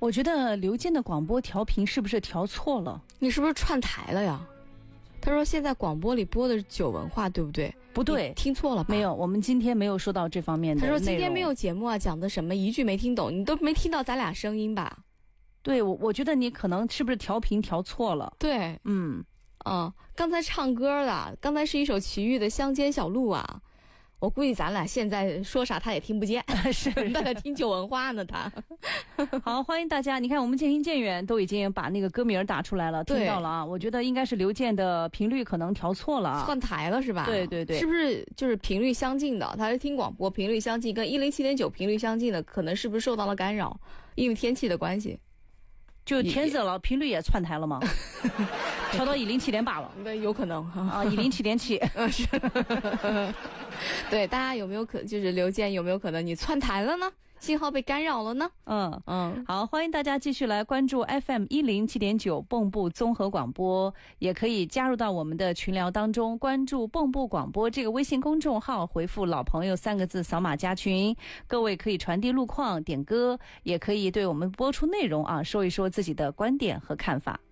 我觉得刘健的广播调频是不是调错了？ 你是不是串台了呀？他说现在广播里播的是酒文化，对不对？ 不对， 你听错了吧？ 没有，我们今天没有说到这方面的内容。 他说今天没有节目啊，讲的什么一句没听懂，你都没听到咱俩声音吧？ 对，我觉得你可能是不是调频调错了？ 对，刚才唱歌的，刚才是一首齐豫的《乡间小路》啊。我估计咱俩现在说啥他也听不见， 是他在听酒文化呢。他好，欢迎大家。你看，我们渐行渐远都已经把那个歌名打出来了，听到了啊。我觉得应该是刘健的频率可能调错了啊， 换台了是吧？ 对对对， 是不是就是频率相近的？他是听广播频率相近，跟107.9频率相近的，可能是不是受到了干扰？因为天气的关系， 就天热了，频率也窜台了吗？调到107.8了， 那有可能啊，107.7。 是。对，大家有没有就是刘健有没有可能你窜台了呢？信号被干扰了呢？好， 欢迎大家继续来关注 FM 107.9蚌埠综合广播，也可以加入到我们的群聊当中，关注蚌埠广播这个微信公众号，回复老朋友3个字，扫码加群。各位可以传递路况、点歌，也可以对我们播出内容啊说一说自己的观点和看法。